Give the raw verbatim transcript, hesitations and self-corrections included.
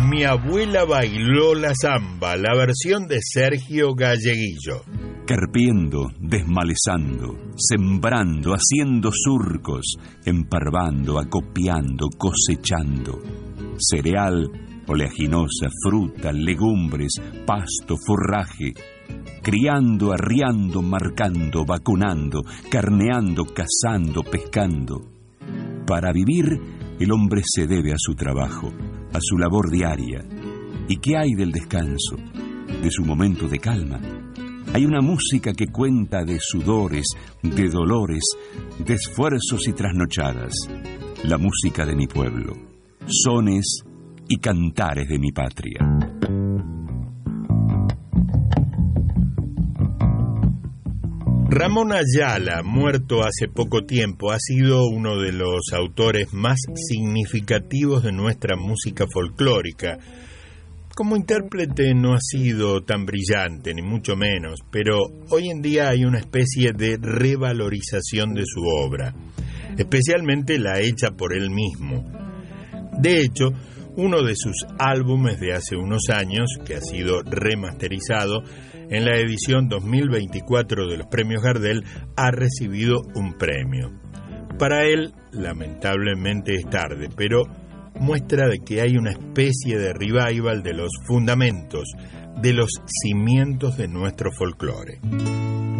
Mi abuela bailó la zamba, la versión de Sergio Galleguillo. Carpiendo, desmalezando, sembrando, haciendo surcos, emparvando, acopiando, cosechando. Cereal, oleaginosa, fruta, legumbres, pasto, forraje. Criando, arriando, marcando, vacunando, carneando, cazando, pescando. Para vivir, el hombre se debe a su trabajo, a su labor diaria. ¿Y qué hay del descanso, de su momento de calma? Hay una música que cuenta de sudores, de dolores, de esfuerzos y trasnochadas. La música de mi pueblo, sones y cantares de mi patria. Ramón Ayala, muerto hace poco tiempo, ha sido uno de los autores más significativos de nuestra música folclórica. Como intérprete no ha sido tan brillante, ni mucho menos, pero hoy en día hay una especie de revalorización de su obra, especialmente la hecha por él mismo. De hecho, uno de sus álbumes de hace unos años, que ha sido remasterizado en la edición dos mil veinticuatro de los Premios Gardel, ha recibido un premio. Para él, lamentablemente es tarde, pero muestra de que hay una especie de revival de los fundamentos, de los cimientos de nuestro folclore.